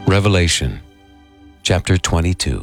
Revelation, chapter 22.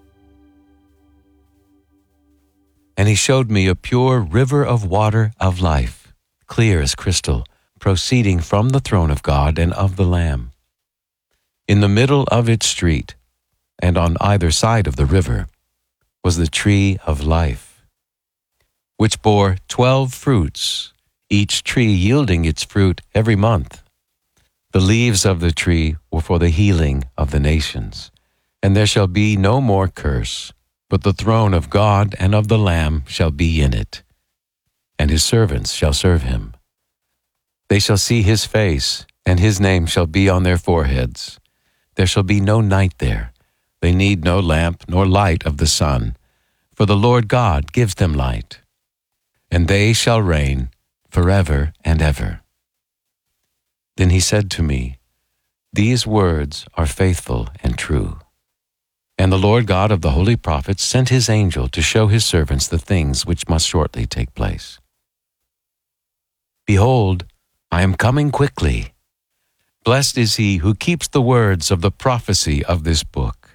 And he showed me a pure river of water of life, clear as crystal, proceeding from the throne of God and of the Lamb. In the middle of its street, and on either side of the river, was the tree of life, which bore 12 fruits, each tree yielding its fruit every month. The leaves of the tree were for the healing of the nations. And there shall be no more curse, but the throne of God and of the Lamb shall be in it, and his servants shall serve him. They shall see his face, and his name shall be on their foreheads. There shall be no night there. They need no lamp nor light of the sun, for the Lord God gives them light. And they shall reign forever and ever. Then he said to me, These words are faithful and true. And the Lord God of the holy prophets sent his angel to show his servants the things which must shortly take place. Behold, I am coming quickly. Blessed is he who keeps the words of the prophecy of this book.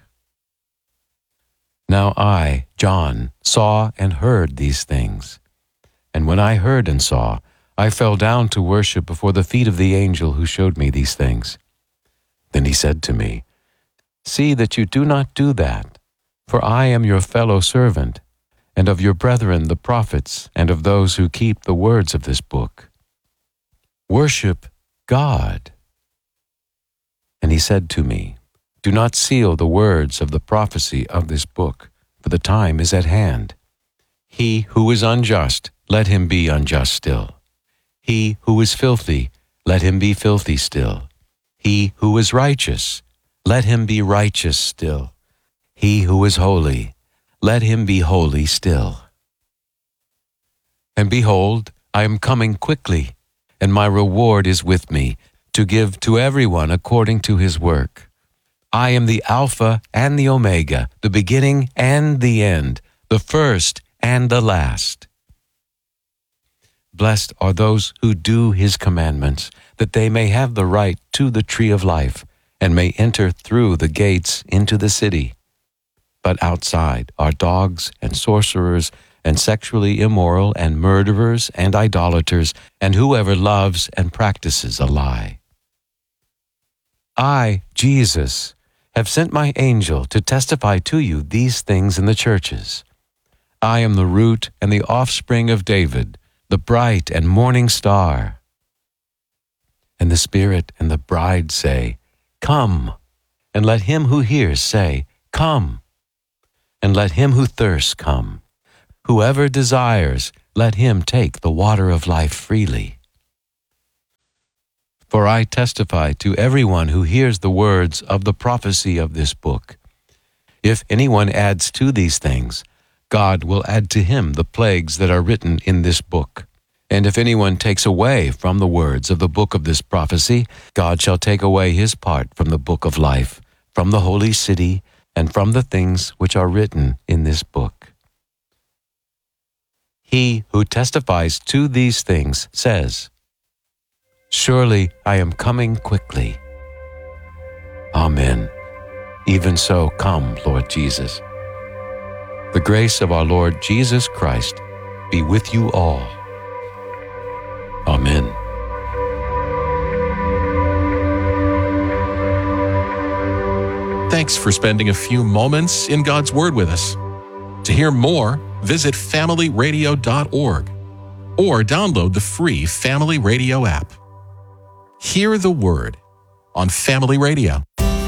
Now I, John, saw and heard these things. And when I heard and saw, I fell down to worship before the feet of the angel who showed me these things. Then he said to me, See that you do not do that, for I am your fellow servant, and of your brethren the prophets, and of those who keep the words of this book. Worship God. And he said to me, Do not seal the words of the prophecy of this book, for the time is at hand. He who is unjust, let him be unjust still. He who is filthy, let him be filthy still. He who is righteous, let him be righteous still. He who is holy, let him be holy still. And behold, I am coming quickly, and my reward is with me, to give to everyone according to his work. I am the Alpha and the Omega, the beginning and the end, the first and the last. Blessed are those who do his commandments, that they may have the right to the tree of life, and may enter through the gates into the city. But outside are dogs and sorcerers, and sexually immoral, and murderers, and idolaters, and whoever loves and practices a lie. I, Jesus, have sent my angel to testify to you these things in the churches. I am the root and the offspring of David, the bright and morning star. And the Spirit and the bride say, Come. And let him who hears say, Come. And let him who thirsts come. Whoever desires, let him take the water of life freely. For I testify to everyone who hears the words of the prophecy of this book. If anyone adds to these things, God will add to him the plagues that are written in this book. And if anyone takes away from the words of the book of this prophecy, God shall take away his part from the book of life, from the holy city, and from the things which are written in this book. He who testifies to these things says, Surely I am coming quickly. Amen. Even so, come, Lord Jesus. The grace of our Lord Jesus Christ be with you all. Amen. Thanks for spending a few moments in God's Word with us. To hear more, visit familyradio.org or download the free Family Radio app. Hear the Word on Family Radio.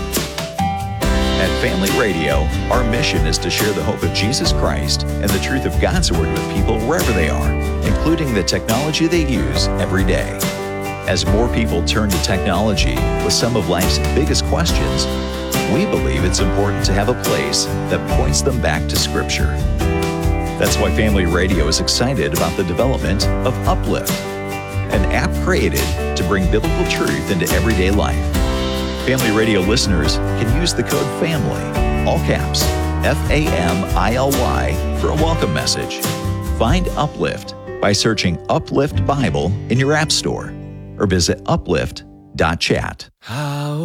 At Family Radio, our mission is to share the hope of Jesus Christ and the truth of God's Word with people wherever they are, including the technology they use every day. As more people turn to technology with some of life's biggest questions, we believe it's important to have a place that points them back to Scripture. That's why Family Radio is excited about the development of Uplift, an app created to bring biblical truth into everyday life. Family Radio listeners can use the code FAMILY, all caps, FAMILY, for a welcome message. Find Uplift by searching Uplift Bible in your app store or visit uplift.chat.